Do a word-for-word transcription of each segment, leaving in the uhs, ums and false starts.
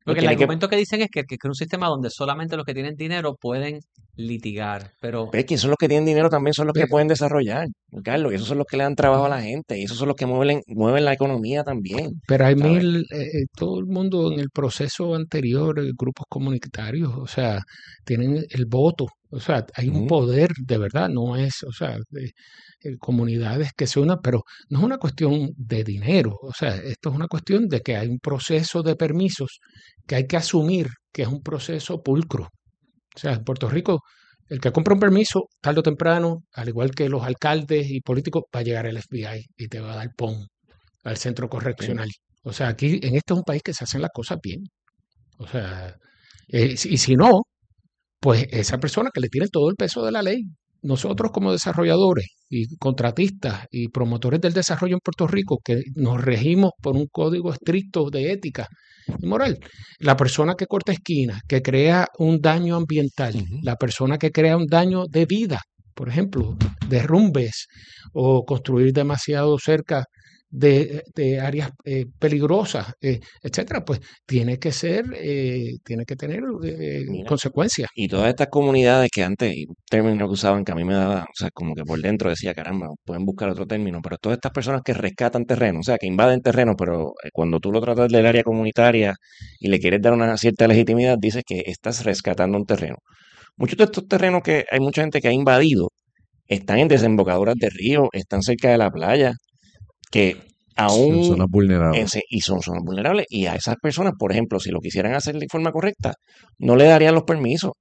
Pues Porque el tiene que, argumento que dicen es que, que es un sistema donde solamente los que tienen dinero pueden litigar, pero pero es que esos los que tienen dinero también son los que Pero, pueden desarrollar, Carlos, y esos son los que le dan trabajo a la gente, y esos son los que mueven, mueven la economía también, pero hay ¿sabes? mil, eh, eh, todo el mundo en el proceso anterior, eh, grupos comunitarios, o sea, tienen el voto, o sea, hay un Ujú. poder de verdad, no es, o sea, de, eh, comunidades que se unan, pero no es una cuestión de dinero, o sea, esto es una cuestión de que hay un proceso de permisos que hay que asumir que es un proceso pulcro. O sea, en Puerto Rico, el que compra un permiso, tarde o temprano, al igual que los alcaldes y políticos, va a llegar el F B I y te va a dar pon al centro Sí. correccional. O sea, aquí en este es un país que se hacen las cosas bien. O sea, eh, y si no, pues esa persona que le tiene todo el peso de la ley. Nosotros como desarrolladores y contratistas y promotores del desarrollo en Puerto Rico, que nos regimos por un código estricto de ética y moral, la persona que corta esquinas, que crea un daño ambiental, Ujú. la persona que crea un daño de vida, por ejemplo, derrumbes o construir demasiado cerca de, de áreas eh, peligrosas, eh, etcétera, pues tiene que ser, eh, tiene que tener eh, Mira, consecuencias. y todas estas comunidades que antes, y un término que usaban que a mí me daba, o sea, como que por dentro decía, caramba, pueden buscar otro término, pero todas estas personas que rescatan terreno, o sea, que invaden terreno, pero eh, cuando tú lo tratas del área comunitaria y le quieres dar una cierta legitimidad, dices que estás rescatando un terreno. Muchos de estos terrenos que hay mucha gente que ha invadido están en desembocaduras de ríos, están cerca de la playa, que En aún zonas vulnerables. ese- y son zonas vulnerables. Y a esas personas, por ejemplo, si lo quisieran hacer de forma correcta, no le darían los permisos.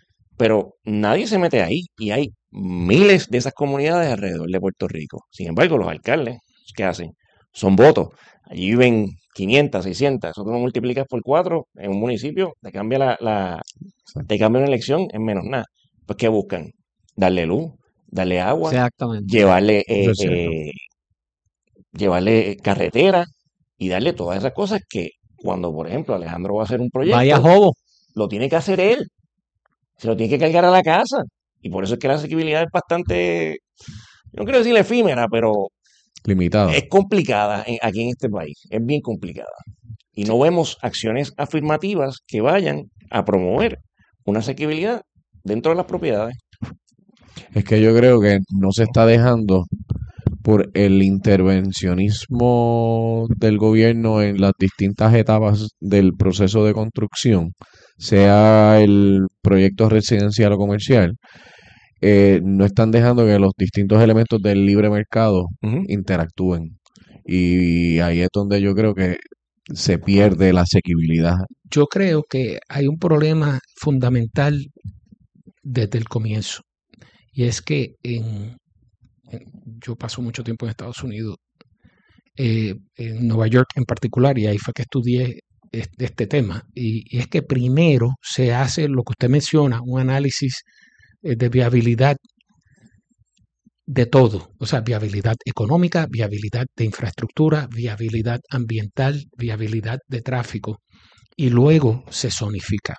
Pero nadie se mete ahí y hay miles de esas comunidades alrededor de Puerto Rico. Sin embargo, los alcaldes, ¿qué hacen? Son votos. Allí viven quinientas, seiscientas. Eso tú lo multiplicas por cuatro en un municipio, te cambia la, la- Exacto. te cambia una elección en menos nada. Pues ¿qué buscan? Darle luz, darle agua, exactamente. llevarle Eso eh, es cierto. eh, llevarle carretera y darle todas esas cosas que cuando, por ejemplo, Alejandro va a hacer un Vaya proyecto, jobo. lo tiene que hacer él, se lo tiene que cargar a la casa. Y por eso es que la asequibilidad es bastante, yo no quiero decir efímera, pero Limitada. es complicada en- aquí en este país, es bien complicada. Y Sí. no vemos acciones afirmativas que vayan a promover una asequibilidad dentro de las propiedades. Es que yo creo que no se está dejando por el intervencionismo del gobierno en las distintas etapas del proceso de construcción, sea el proyecto residencial o comercial, eh, no están dejando que los distintos elementos del libre mercado Ujú. interactúen. Y ahí es donde yo creo que se pierde la asequibilidad. Yo creo que hay un problema fundamental desde el comienzo. Y es que en, en- yo paso mucho tiempo en Estados Unidos, eh, en Nueva York en particular, y ahí fue que estudié este, este tema. Y, y es que primero se hace lo que usted menciona, un análisis eh, de viabilidad de todo, o sea, viabilidad económica, viabilidad de infraestructura, viabilidad ambiental, viabilidad de tráfico, y luego se zonifica.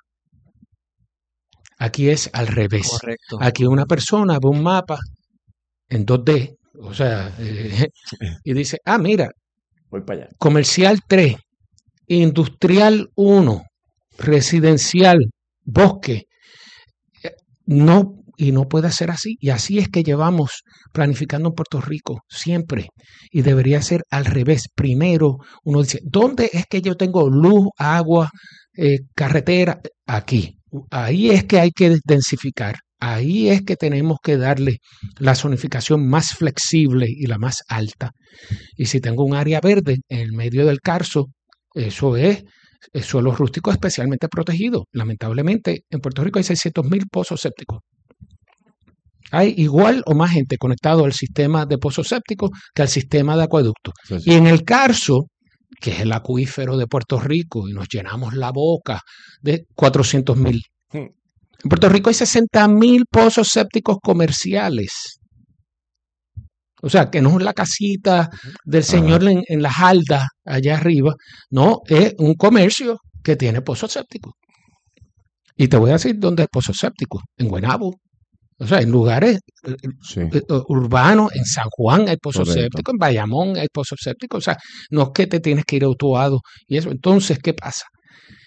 Aquí es al revés. Correcto. Aquí una persona ve un mapa en dos D, o sea, eh, y dice, ah, mira, Voy para allá. comercial tres, industrial uno, residencial, bosque. Eh, No, y no puede ser así. Y así es que llevamos planificando en Puerto Rico siempre. Y debería ser al revés. Primero uno dice, ¿dónde es que yo tengo luz, agua, eh, carretera? Aquí. Ahí es que hay que densificar. Ahí es que tenemos que darle la zonificación más flexible y la más alta. Y si tengo un área verde en el medio del Carso, eso es eh, suelo rústico especialmente protegido. Lamentablemente, en Puerto Rico hay seiscientos mil pozos sépticos. Hay igual o más gente conectado al sistema de pozos sépticos que al sistema de acueducto. Sí, Y sí. en el Carso, que es el acuífero de Puerto Rico, y nos llenamos la boca de cuatrocientos mil. Hmm. En Puerto Rico hay sesenta mil pozos sépticos comerciales. O sea, que no es la casita del señor Ajá. en, en las haldas allá arriba. No, es un comercio que tiene pozos sépticos. Y te voy a decir dónde hay pozos sépticos. En Guaynabo. O sea, en lugares eh, Sí, eh, urbanos, en San Juan hay pozos correcto. sépticos, en Bayamón hay pozos sépticos. O sea, no es que te tienes que ir a Utuado y eso. Entonces, ¿qué pasa?